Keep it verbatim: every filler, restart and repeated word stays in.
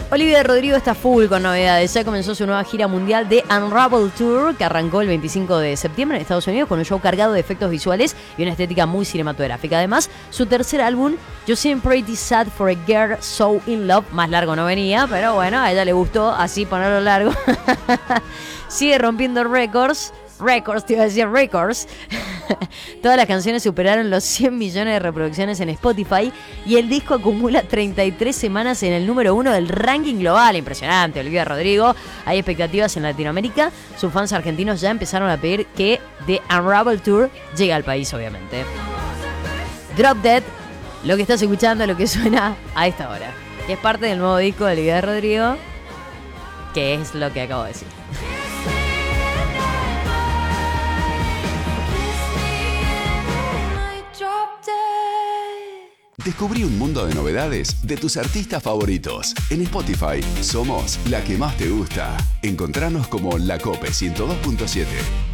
Olivia Rodrigo está full con novedades. Ya comenzó su nueva gira mundial de Unravel Tour, que arrancó el veinticinco de septiembre en Estados Unidos con un show cargado de efectos visuales y una estética muy cinematográfica. Además, su tercer álbum, You Seem Pretty Sad for a Girl So In Love, más largo no venía, pero bueno, a ella le gustó así ponerlo largo. Sigue rompiendo récords. Records, te iba a decir records. Todas las canciones superaron los cien millones de reproducciones en Spotify y el disco acumula treinta y tres semanas en el número uno del ranking global. Impresionante, Olivia Rodrigo. Hay expectativas en Latinoamérica. Sus fans argentinos ya empezaron a pedir que The Unravel Tour llegue al país, obviamente. Drop Dead, lo que estás escuchando, lo que suena a esta hora, que es parte del nuevo disco de Olivia Rodrigo, que es lo que acabo de decir. Descubrí un mundo de novedades de tus artistas favoritos. En Spotify somos la que más te gusta. Encontranos como La Cope ciento dos punto siete.